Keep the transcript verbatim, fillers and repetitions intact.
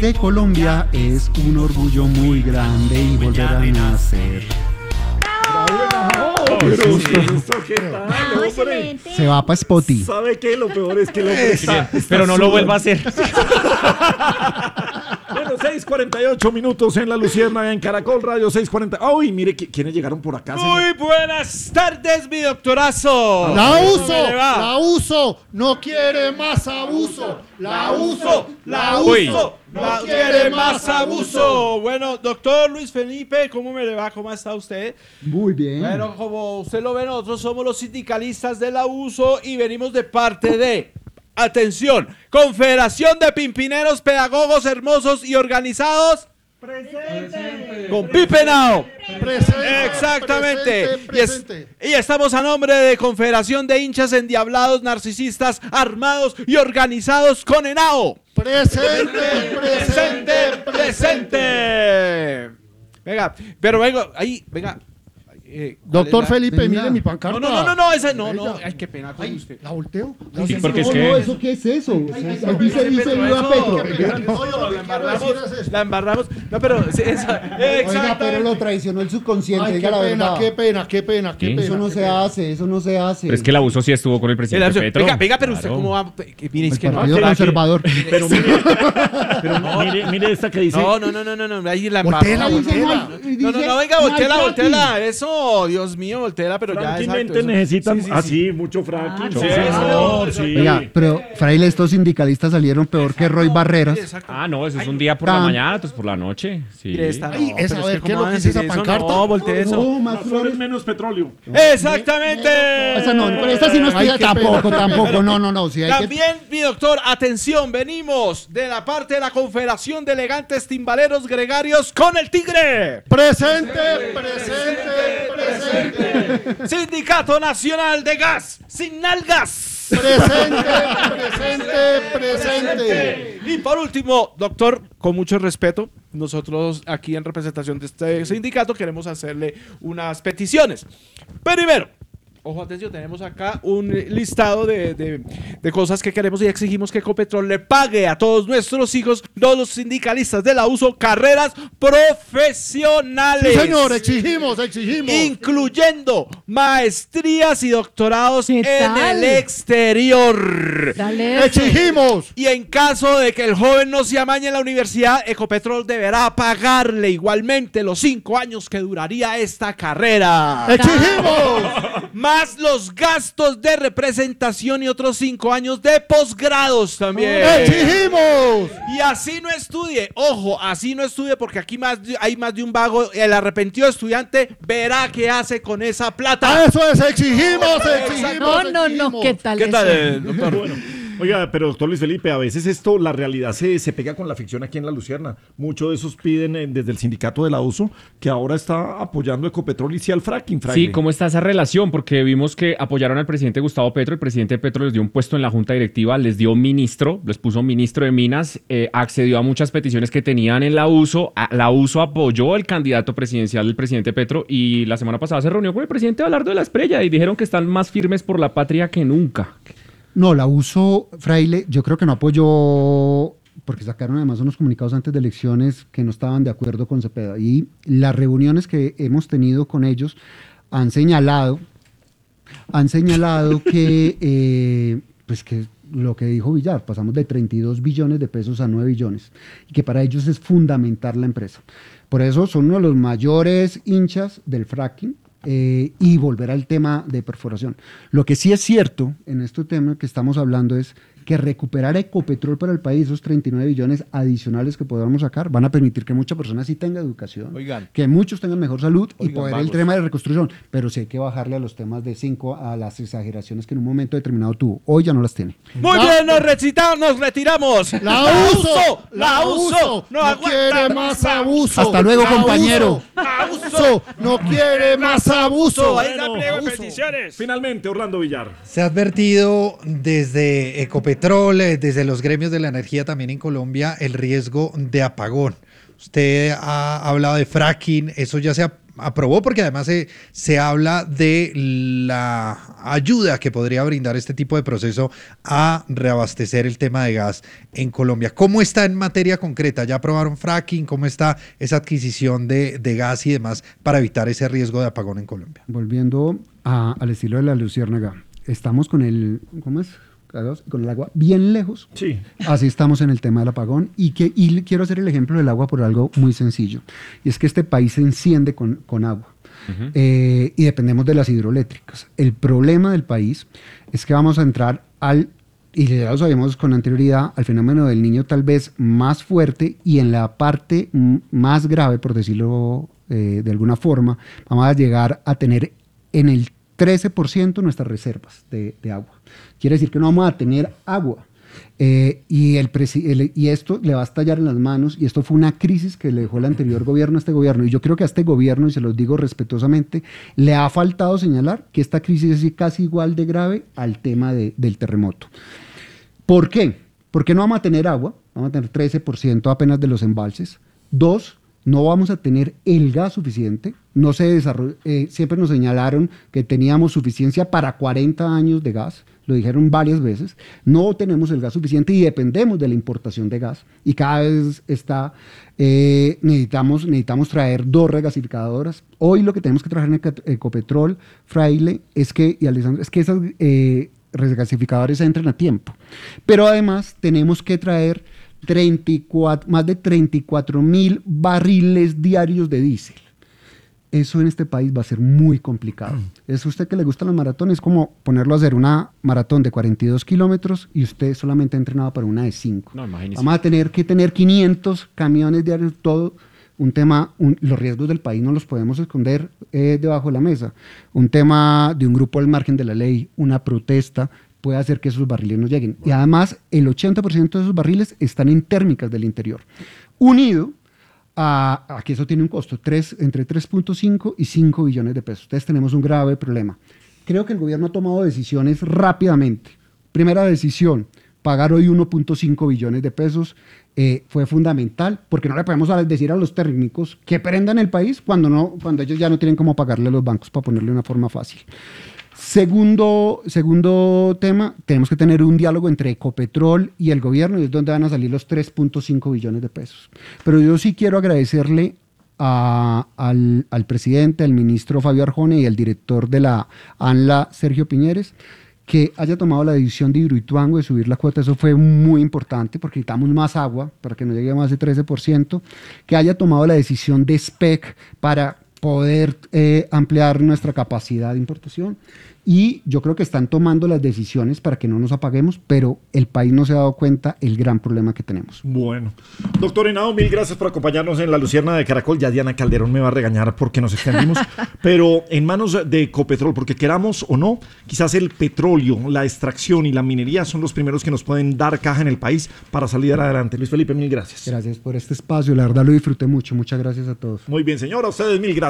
que Colombia es un orgullo muy grande y volverá a nacer. Oh, pero sí, ¿esto qué tal, Bravo, hombre? excelente. Se va para Spotify. ¿Sabe qué? Lo peor es que el hombre está, está Pero no lo sudando. vuelva a hacer. Bueno, seis cuarenta y ocho minutos en La Luciérnaga, en Caracol Radio seis cuarenta. ¡Ay, mire qui- quiénes llegaron por acá, señor! Muy buenas tardes, mi doctorazo. La ¿Cómo uso, me le va? la uso, no quiere más abuso. La uso, la Uy, uso, no no quiere más abuso. Bueno, doctor Luis Felipe, ¿cómo me le va? ¿Cómo está usted? Muy bien. Bueno, como usted lo ve, nosotros somos los sindicalistas del abuso y venimos de parte de, atención, Confederación de Pimpineros, Pedagogos Hermosos y Organizados. Presente. Con Pipenao. Presente, Exactamente. presente, Y, es- presente. y estamos a nombre de Confederación de Hinchas Endiablados, Narcisistas, Armados y Organizados con ENAO. Presente, Presente, presente. Venga, pero venga, ahí, venga. Eh, ¿cuál Doctor es la- Felipe, Venga. mire mi pancarta. No, no, no, no, no, esa no, no. Ella. Ay, qué pena con Ay, usted. ¿la volteo? Sí, porque es No, que... no, ¿eso qué es eso? Ahí dice, dice viva Petro. No, yo lo que La quiero decir embarramos, es esto. la embarramos. No, pero sí, esa, Oiga, exactamente. pero lo traicionó el subconsciente, Ay, qué diga la pena, verdad. qué pena, qué pena, qué Sí. pena. Eso no qué se pena. hace, eso no se hace. Pero es que el abuso sí estuvo con el presidente Venga, Petro. venga, venga, pero usted Claro. cómo va. Que Mire, es El que no. partido que- conservador. Pero mire, pero mire, mire esta que dice... No, no, no, no, no, no, ahí la Voltéela, embarramos. voltéela. No, no, no, venga, volteela, volteela. Eso, Dios mío, volteela, pero ya Frankamente exacto, eso. necesitan Sí, sí, sí. así, mucho fracking. Ah, sí, sí, señor, eso. sí. Oiga, pero Fraile, estos sindicalistas salieron peor que Roy Barreras. Exacto. Ah, no, eso es un día por la Tan- mañana, otros por la noche. Sí. Mire esta, no, Ay, esa, pero a ver, que ¿qué es cómo lo van que a dice decir esa eso? pancarta? No, voltee eso. No, más Más flores, flores. menos petróleo. Exactamente. Esa no, pero esta sí no Ay, estudia qué tampoco, pena. tampoco. No, no, no. Si hay que... También, mi doctor, atención, venimos de la parte de la Confederación de Elegantes Timbaleros Gregarios con el Tigre. Presente, presente, presente. Sindicato Nacional de Gas sin nalgas. Presente, presente, presente. Y por último, doctor, con mucho respeto, nosotros aquí en representación de este sindicato queremos hacerle unas peticiones. Primero, ojo, atención, tenemos acá un listado de, de- de cosas que queremos y exigimos que Ecopetrol le pague a todos nuestros hijos, todos los sindicalistas del abuso, carreras profesionales. Sí, señor, exigimos, exigimos. Incluyendo maestrías y doctorados ¿Qué en tal? el exterior. Dale. Exigimos. Y en caso de que el joven no se amañe en la universidad, Ecopetrol deberá pagarle igualmente los cinco años que duraría esta carrera. Exigimos. Más los gastos de representación y otros cinco años de posgrados también. Exigimos. Y así no estudie, ojo, así no estudie porque aquí más de- hay más de un vago. El arrepentido estudiante verá qué hace con esa plata. Eso es, exigimos, exigimos. No, no, no, exigimos. ¿qué tal ¿Qué eso? tal, eh, doctor? Bueno, oiga, pero doctor Luis Felipe, a veces esto, la realidad se, se pega con la ficción aquí en La Lucierna. Muchos de esos piden eh, desde el sindicato del abuso, que ahora está apoyando Ecopetrol y sí al fracking, fraile. Sí, ¿cómo está esa relación? Porque vimos que apoyaron al presidente Gustavo Petro. El presidente Petro les dio un puesto en la junta directiva, les dio ministro, les puso ministro de Minas, eh, accedió a muchas peticiones que tenían en la uso. A- La uso apoyó al candidato presidencial del presidente Petro y la semana pasada se reunió con el presidente Abelardo de la Espriella y dijeron que están más firmes por la patria que nunca. No, la uso, Fraile, yo creo que no apoyó, porque sacaron además unos comunicados antes de elecciones que no estaban de acuerdo con Cepeda. Y las reuniones que hemos tenido con ellos han señalado, han señalado que, eh, pues que lo que dijo Villar, pasamos de treinta y dos billones de pesos a nueve billones, y que para ellos es fundamental la empresa. Por eso son uno de los mayores hinchas del fracking. Eh, y volver al tema de perforación. Lo que sí es cierto en este tema que estamos hablando es que recuperar Ecopetrol para el país, esos treinta y nueve billones adicionales que podamos sacar, van a permitir que muchas personas sí tengan educación, Oigan. que muchos tengan mejor salud y Oigan, poder el vagos. tema de reconstrucción. Pero sí hay que bajarle a los temas de cinco, a las exageraciones que en un momento determinado tuvo. Hoy ya no las tiene. Muy La- bien, nos, recitamos, nos retiramos. La uso, la uso, no, no aguanta quiere más abuso. Hasta luego, La compañero. uso, la uso, no quiere más abuso. Ahí está pliego de peticiones. Finalmente, Orlando Villar. Se ha advertido desde Ecopetrol, eh, desde los gremios de la energía también en Colombia, el riesgo de apagón. Usted ha hablado de fracking, eso ya se ha aprobó porque además se, se habla de la ayuda que podría brindar este tipo de proceso a reabastecer el tema de gas en Colombia. ¿Cómo está en materia concreta? ¿Ya aprobaron fracking? ¿Cómo está esa adquisición de, de gas y demás para evitar ese riesgo de apagón en Colombia? Volviendo a, al estilo de la luciérnaga, estamos con el, ¿cómo es? Con el agua bien lejos. Sí. Así estamos en el tema del apagón y, que, y quiero hacer el ejemplo del agua por algo muy sencillo. Y es que este país se enciende con, con agua uh-huh. eh, y dependemos de las hidroeléctricas. El problema del país es que vamos a entrar al, y ya lo sabemos con anterioridad, al fenómeno del Niño tal vez más fuerte y en la parte m- más grave, por decirlo eh, de alguna forma, vamos a llegar a tener en el trece por ciento nuestras reservas de, de agua. Quiere decir que no vamos a tener agua. Eh, y, el presi- el, y esto le va a estallar en las manos, y esto fue una crisis que le dejó el anterior gobierno a este gobierno. Y yo creo que a este gobierno, y se los digo respetuosamente, le ha faltado señalar que esta crisis es casi igual de grave al tema de, del terremoto. ¿Por qué? Porque no vamos a tener agua, vamos a tener trece por ciento apenas de los embalses. Dos, no vamos a tener el gas suficiente. No se desarroll- eh, siempre nos señalaron que teníamos suficiencia para cuarenta años de gas, lo dijeron varias veces. No tenemos el gas suficiente y dependemos de la importación de gas. Y cada vez está, eh, necesitamos, necesitamos traer dos regasificadoras. Hoy lo que tenemos que traer en Ecopetrol, Fraile, es que, y Alessandro, es que esas eh, regasificadores entren a tiempo. Pero además tenemos que traer treinta y cuatro, más de treinta y cuatro mil barriles diarios de diésel. Eso en este país va a ser muy complicado. Es usted que le gustan las maratones, es como ponerlo a hacer una maratón de cuarenta y dos kilómetros y usted solamente ha entrenado para una de cinco. No, imagínese. Vamos a tener que tener quinientos camiones diarios, todo un tema, un, los riesgos del país no los podemos esconder eh, debajo de la mesa. Un tema de un grupo al margen de la ley, una protesta, puede hacer que esos barriles no lleguen. Y además, el ochenta por ciento de esos barriles están en térmicas del interior. Unido a, a que eso tiene un costo, tres, entre tres punto cinco y cinco billones de pesos. Entonces tenemos un grave problema. Creo que el gobierno ha tomado decisiones rápidamente. Primera decisión, pagar hoy uno punto cinco billones de pesos eh, fue fundamental, porque no le podemos decir a los técnicos que prendan el país cuando, no, cuando ellos ya no tienen cómo pagarle a los bancos, para ponerle una forma fácil. Segundo, segundo tema, tenemos que tener un diálogo entre Ecopetrol y el gobierno, y es donde van a salir los tres punto cinco billones de pesos. Pero yo sí quiero agradecerle a, al, al presidente, al ministro Fabio Arjona y al director de la ANLA, Sergio Piñeres, que haya tomado la decisión de Hidroituango de subir la cuota. Eso fue muy importante porque necesitamos más agua para que no llegue a más de trece por ciento. Que haya tomado la decisión de S P E C para poder eh, ampliar nuestra capacidad de importación. Y yo creo que están tomando las decisiones para que no nos apaguemos, pero el país no se ha dado cuenta el gran problema que tenemos. Bueno. Doctor Henao, mil gracias por acompañarnos en La Lucierna de Caracol. Ya Diana Calderón me va a regañar porque nos extendimos, pero en manos de Ecopetrol, porque queramos o no, quizás el petróleo, la extracción y la minería son los primeros que nos pueden dar caja en el país para salir adelante. Luis Felipe, mil gracias. Gracias por este espacio, la verdad lo disfruté mucho. Muchas gracias a todos. Muy bien, señora, a ustedes mil gracias.